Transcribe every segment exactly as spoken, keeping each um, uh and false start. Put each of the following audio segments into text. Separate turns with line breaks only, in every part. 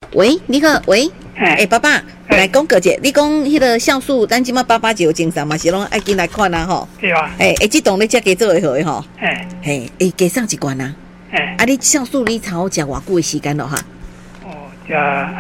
喂，你好，喂，
哎、
欸，爸爸，来讲个者，你讲迄个酵素，咱即马爸爸就有精神嘛，是拢爱紧来看啊吼。
对啊。
哎、欸，哎，即栋你才加做会好诶吼。
哎。
嘿，哎，加上一罐啊。
哎。
啊，你酵素你差好食偌久诶时间咯哈？
哦，食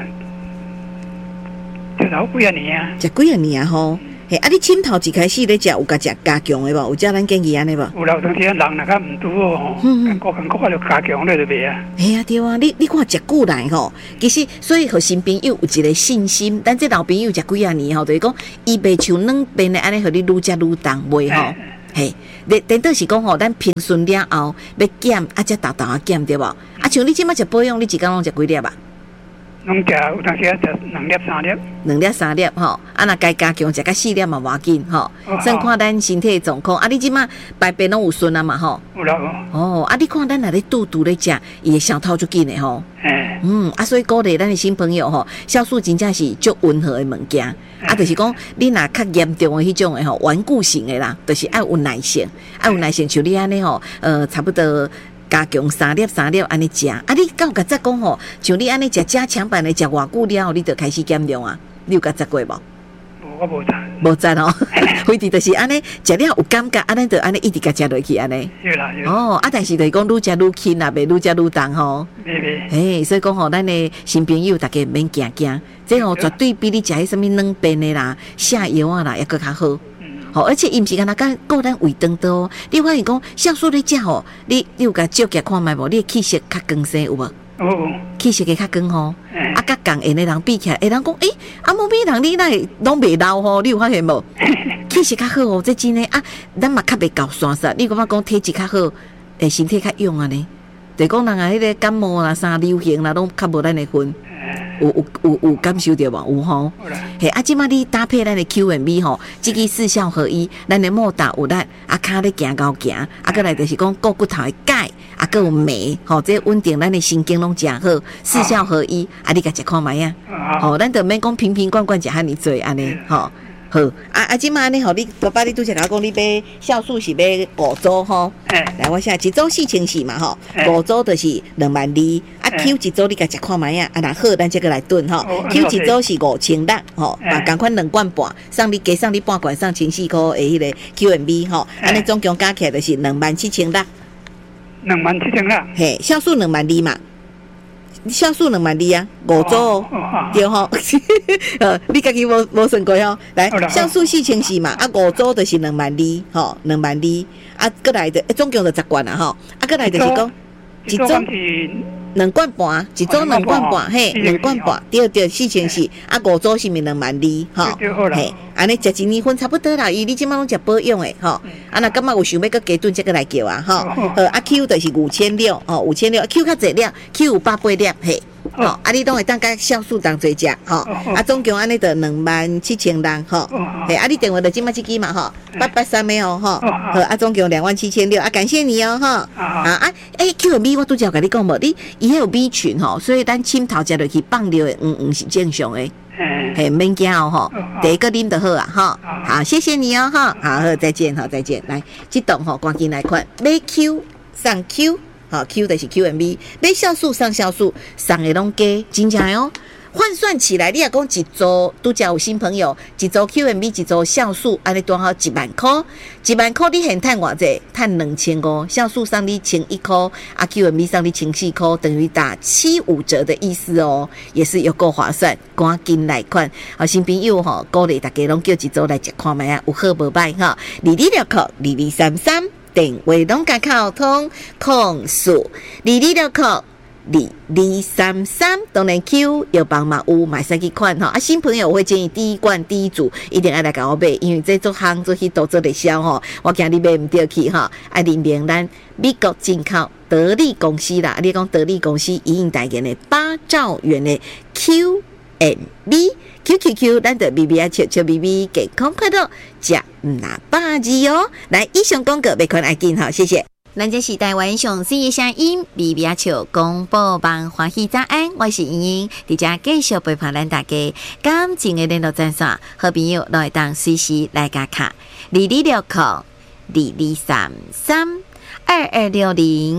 食好几啊年啊。
食几啊年啊吼。嘿，啊，你凊头一开始咧食有甲食加强诶无？有食咱建议安尼无？
有啦，有当时人若较毋拄好吼，感觉感觉啊，就加强咧就袂啊。
嘿啊，对啊，你你看食久来吼，其实所以互新朋友有一个信心，咱这老朋友食几啊年吼，就是讲伊袂像软便诶安尼，互你愈食愈重袂吼。嘿，等等到是讲吼，咱平顺了后要减，啊，才豆豆啊减对无？啊，像你即马食保养，你一工拢食几粒啊？
拢食有当时啊食两粒三粒。
两粒三粒吼，啊若该加强食到四粒嘛无要紧吼。先看咱身体状况，啊，你即马排便拢有顺啊嘛吼。
有啦。
哦，啊，你看咱若咧肚肚咧食，伊会上头足紧诶吼。
哎。
嗯，啊，所以鼓励咱诶新朋友吼，酵素真正是足温和诶物件。啊，就是讲你若较严重诶迄种诶吼，顽固性诶啦，就是爱有耐性，爱有耐性，像你安尼吼，呃，差不多。加强三粒三粒安尼食，啊！你敢有甲则讲吼，像你安尼食加强版的食偌久了后，你就开始减量啊？你有甲则过无？
无，我无知。
无知哦，非得就是安尼食了有感觉，安尼就安尼一直甲食落去安尼。
对啦，对啦。
哦，啊，但是就是讲愈食愈轻啊，袂愈食愈重吼。
袂袂。
嘿，所以讲吼，咱的新朋友大家免惊惊，这吼绝对比你食迄什么软便的啦、下药啊啦，抑搁较好。好，而且伊毋是干那干顾咱胃肠道哦。你发现讲酵素咧食吼，你你有甲照镜看觅无？你气色较光鲜有无？
有。
气色会较光吼。啊，甲共缘的人比起来，会人讲，诶、欸，啊，某某人你哪会拢袂老吼？你有发现无？气色较好哦，这真诶啊，咱嘛较袂搞酸煞。你感觉讲体质较好，诶，身体较勇啊呢？就讲人啊，迄个感冒啦、啥流行啦，拢较无咱诶份。有有有有感受到无？有吼。嘿，啊，即马你搭配咱的 Q and B 吼，即个四效合一，咱的莫打有咱啊，骹咧行高行，啊，过来就是讲顾骨头的钙，啊，搁有镁，吼，这稳定咱的神经拢诚好，四效合一，啊，你甲食看觅啊？吼，咱就免讲瓶瓶罐罐食遐尼多安尼，吼。好，啊啊，即马安尼吼，你爸爸你拄则甲我讲，你买酵素是买五组吼。哎，来我写一组四千四嘛吼，五组就是两万二。啊 ，Q 一组你甲食看觅啊，啊，若好咱再个来炖吼。Q 一组是五千六吼，啊，共款两罐半，送你加送你半罐，送千四箍的迄个 Q and B 吼，安尼总共加起来就是两万七千六。
两万七千六。
嘿，酵素两万二嘛。酵素两万二啊，五组哦，对吼，呃，你家己无无算过吼？来，酵素四千四嘛，啊，五组就是两万二，吼，两万二，啊，过来的，总共就十罐啊，吼，啊，过来就是讲，
一组是
两罐半，一组两罐半，嘿，两罐半，对对，四千四，啊，五组是咪两万二，吼，嘿，安尼食一年份差不多啦，伊你即摆拢食保养诶，吼，啊，若感觉有想要搁加炖，再搁来叫啊，吼，好，啊 Q 就是五千六，哦，五千六 ，Q 较侪粒 ，Q 有百八粒，嘿。吼、哦，啊，你拢会当甲酵素当做食，吼、哦，啊，总共安尼就两万七千人，吼、哦，嘿，啊，你电话就即马即支嘛，吼，八八三的哦，吼，好，啊，总共两万七千六，啊，感谢你哦，吼，啊啊，诶 ，Q 米我拄则有甲你讲无，你伊迄有米群吼，所以咱침头食落去放尿的，嗯嗯是正常的，嘿，免惊哦，吼，第一个啉就好啊，吼，好，谢谢你哦，吼，好，好，再见，好，再见，来，即栋吼，赶紧来看，买 Q 上 Q。好 ，Q 的是 Q and B， 买酵素上酵素，上的拢加，真正哦。换算起来，你也讲一组，拄则有新朋友，一组 Q and B， 一组酵素，安尼多好一万块，一万块你现赚偌济？赚两千五，酵素上你千一块，啊 Q and B 上你千四块，等于打七五折的意思哦，也是有够划算，赶紧来看。好，新朋友吼，鼓励大家拢叫一组来食看卖啊，有好无歹哈，二二六扣二二三三。电话拢甲沟通控诉二二六扣二二三三，当然 Q 有帮嘛有买使去看吼啊！新朋友我会建议第一罐第一组一定要来甲我买，因为这做行做去都做得销吼，我惊你买唔到去吼。爱林明咱美国进口得力公司啦，你讲得力公司一应代言的八兆元的 Q and B。Q Q Q， 咱的 B B 啊，笑笑 B B 健康快乐，食唔拿八字哦。来，以上广告别看爱见哈，谢谢。咱这是台湾上水的声音 ，B B 啊笑广播帮欢喜早安，我是莹莹，伫遮继续陪伴咱大家。感情的联络专线，好朋友来当随时来加卡，二二六扣二二三三二二六零。二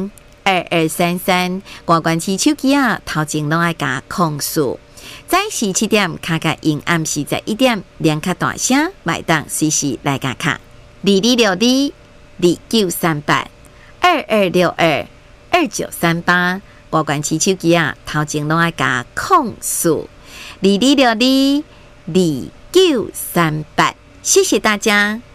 二二三三，关关起手机啊，头前拢爱加控诉。早时七点，卡卡因暗时十一点，连卡大声，麦当随时来加卡。二二六二二九三八二二六二二九三八，关关起手机啊，头前拢爱加控诉。二二六二二九三八，谢谢大家。